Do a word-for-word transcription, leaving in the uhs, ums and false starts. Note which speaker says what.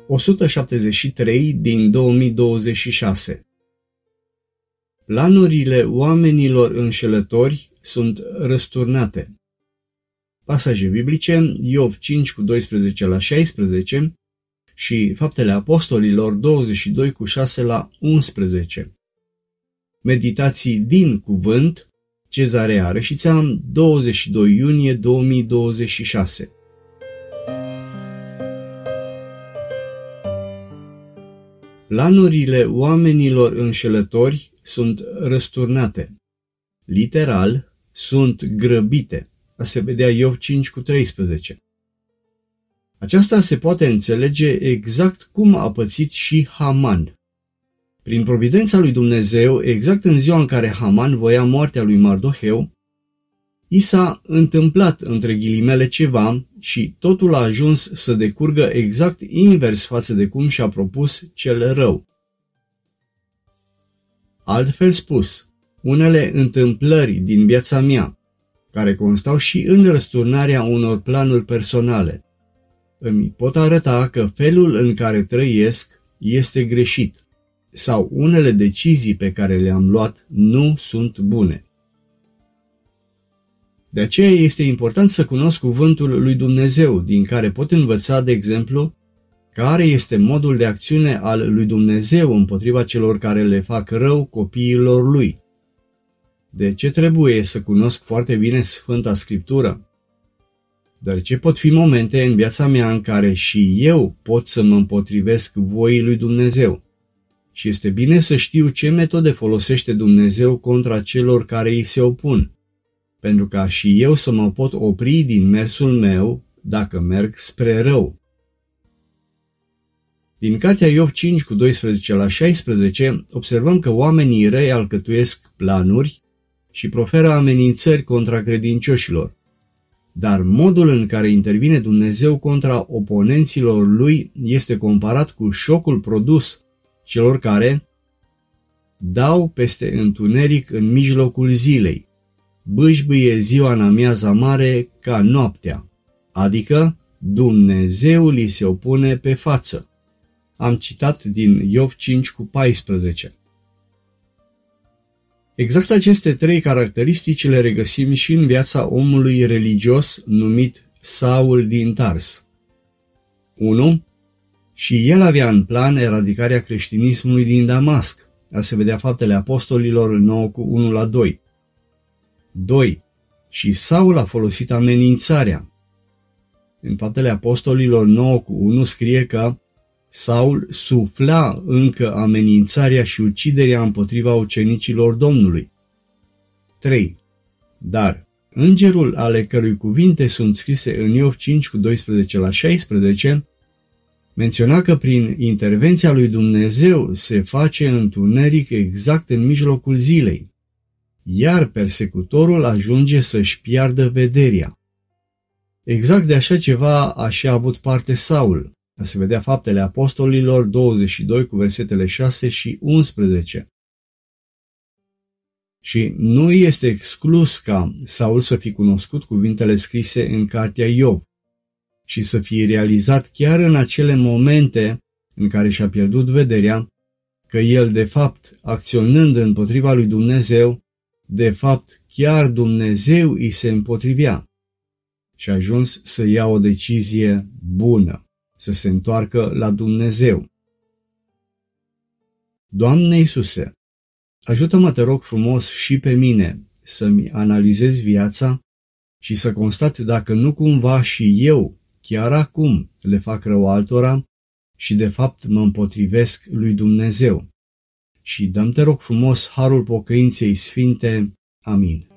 Speaker 1: o sută șaptezeci și trei din două mii douăzeci și șase. Planurile oamenilor înșelători sunt răsturnate. Pasaje biblice: Iov cinci cu doisprezece la șaisprezece și Faptele Apostolilor douăzeci și doi cu șase la unsprezece. Meditații din Cuvânt, Cezarea Reșița, douăzeci și doi iunie două mii douăzeci și șase. Planurile oamenilor înșelători sunt răsturnate. Literal, sunt grăbite. A se vedea Iov cinci cu treisprezece. Aceasta se poate înțelege exact cum a pățit și Haman. Prin providența lui Dumnezeu, exact în ziua în care Haman voia moartea lui Mardoheu, i s-a întâmplat între ghilimele ceva și totul a ajuns să decurgă exact invers față de cum și-a propus cel rău. Altfel spus, unele întâmplări din viața mea, care constau și în răsturnarea unor planuri personale, îmi pot arăta că felul în care trăiesc este greșit sau unele decizii pe care le-am luat nu sunt bune. De aceea este important să cunosc cuvântul lui Dumnezeu, din care pot învăța, de exemplu, care este modul de acțiune al lui Dumnezeu împotriva celor care le fac rău copiilor lui. De ce trebuie să cunosc foarte bine Sfânta Scriptură? Deoarece pot fi momente în viața mea în care și eu pot să mă împotrivesc voii lui Dumnezeu. Și este bine să știu ce metode folosește Dumnezeu contra celor care îi se opun, pentru ca și eu să mă pot opri din mersul meu dacă merg spre rău. Din cartea Iov cinci cu doisprezece la șaisprezece observăm că oamenii răi alcătuiesc planuri și proferă amenințări contra credincioșilor. Dar modul în care intervine Dumnezeu contra oponenților lui este comparat cu șocul produs celor care dau peste întuneric în mijlocul zilei, bâșbâie ziua în amiaza mare ca noaptea, adică Dumnezeu li se opune pe față. Am citat din Iov cinci cu paisprezece. Exact aceste trei caracteristici le regăsim și în viața omului religios numit Saul din Tars. unu. Și el avea în plan eradicarea creștinismului din Damasc. A se vedea Faptele Apostolilor nouă cu unu la doi. doi. Și Saul a folosit amenințarea. În Faptele Apostolilor nouă cu unu scrie că Saul sufla încă amenințarea și uciderea împotriva ucenicilor Domnului. trei. Dar îngerul ale cărui cuvinte sunt scrise în Iov cinci cu doisprezece la șaisprezece menționa că prin intervenția lui Dumnezeu se face întuneric exact în mijlocul zilei, iar persecutorul ajunge să-și piardă vederea. Exact de așa ceva a și avut parte Saul. A se vedea Faptele Apostolilor douăzeci și doi cu versetele șase și unsprezece. Și nu este exclus ca Saul să fi cunoscut cuvintele scrise în cartea Iov și să fie realizat chiar în acele momente în care și-a pierdut vederea, că el de fapt, acționând împotriva lui Dumnezeu, de fapt chiar Dumnezeu îi se împotrivea și a ajuns să ia o decizie bună, să se întoarcă la Dumnezeu. Doamne Iisuse, ajută-mă, te rog frumos, și pe mine să-mi analizez viața și să constat dacă nu cumva și eu, chiar acum, le fac rău altora și de fapt mă împotrivesc lui Dumnezeu. Și dă-mi, te rog frumos, harul pocăinței sfinte. Amin.